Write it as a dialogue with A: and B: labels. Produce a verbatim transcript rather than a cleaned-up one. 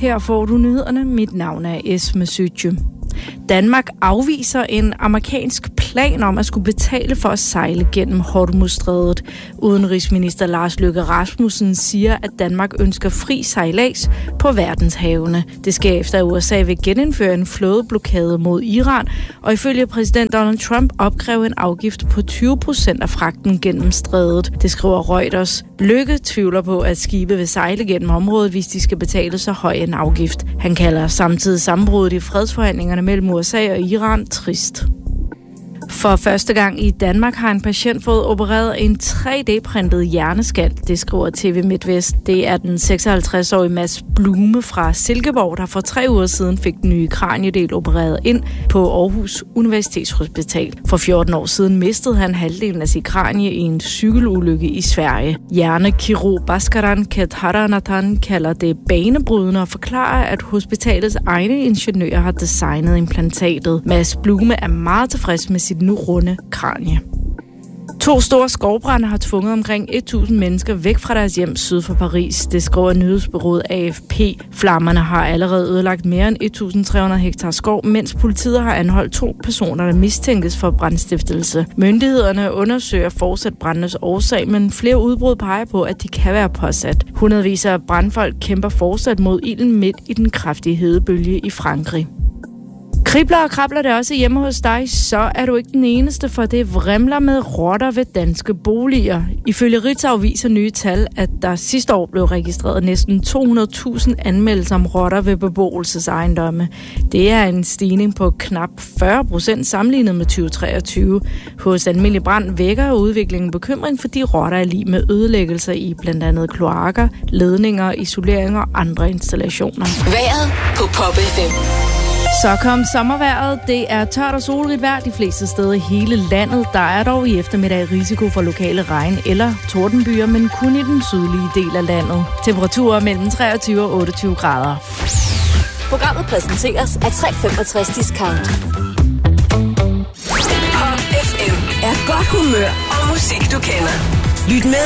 A: Her får du nyhederne. Mit navn er Esme Sytje. Danmark afviser en amerikansk plan om at skulle betale for at sejle gennem Hormuzstrædet. Udenrigsminister Lars Løkke Rasmussen siger, at Danmark ønsker fri sejlads på verdenshavene. Det sker efter, at U S A vil genindføre en flådeblokade mod Iran, og ifølge præsident Donald Trump opkræve en afgift på tyve procent af fragten gennem strædet. Det skriver Reuters. Løkke tvivler på, at skibe vil sejle gennem området, hvis de skal betale så høj en afgift. Han kalder samtidig sammenbruddet i fredsforhandlingerne mellem U S A og Iran trist. For første gang i Danmark har en patient fået opereret en tre D-printet hjerneskal, det skriver T V MidtVest. Det er den seksoghalvtreds-årige Mads Blume fra Silkeborg, der for tre uger siden fik den nye kraniedel opereret ind på Aarhus Universitetshospital. For fjorten år siden mistede han halvdelen af sit kranie i en cykelulykke i Sverige. Hjernekirurg Bhaskaran Ketharanathan kalder det banebrydende og forklarer, at hospitalets egne ingeniører har designet implantatet. Mads Blume er meget tilfreds med sit nu runde kranie. To store skovbrande har tvunget omkring tusind mennesker væk fra deres hjem syd for Paris. Det skriver nyhedsbureauet A F P. Flammerne har allerede ødelagt mere end et tusind tre hundrede hektar skov, mens politiet har anholdt to personer, der mistænkes for brandstiftelse. Myndighederne undersøger fortsat brandenes årsag, men flere udbrud peger på, at de kan være påsat. Hundredvis af brandfolk kæmper fortsat mod ilden midt i den kraftige hedebølge i Frankrig. Kribler og krabler det også hjemme hos dig, så er du ikke den eneste, for det vrimler med rotter ved danske boliger. Ifølge Ritzau viser nye tal, at der sidste år blev registreret næsten to hundrede tusind anmeldelser om rotter ved beboelsesejendomme. Det er en stigning på knap fyrre procent sammenlignet med tyve treogtyve. Hos Almindelig Brand vækker udviklingen bekymring, fordi rotter er lig med ødelæggelser i blandt andet kloakker, ledninger, isolering og andre installationer.
B: Vejret på Pop F M.
A: Så kom sommervejret. Det er tørt og solrigt vejr de fleste steder i hele landet. Der er dog i eftermiddag risiko for lokale regn- eller tordenbyer, men kun i den sydlige del af landet. Temperaturer mellem treogtyve og otteogtyve grader.
B: Programmet præsenteres af tre femogtres Discount. Pop F M er godt humør og musik, du kender. Lyt med